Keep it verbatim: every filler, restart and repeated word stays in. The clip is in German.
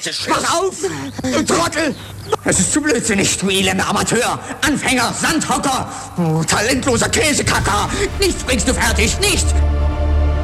Schluss. Mach auf, du Trottel! Es ist zu blödsinnig, du elender Amateur, Anfänger, Sandhocker, oh, talentloser Käsekacker. Nichts bringst du fertig, nicht!